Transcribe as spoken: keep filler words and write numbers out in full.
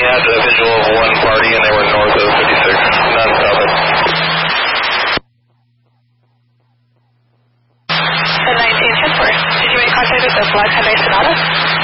had a visual of one party and they were north of fifty-six, none south. The nineteen ten four. Did you make contact with the Black Hyundai Sonata?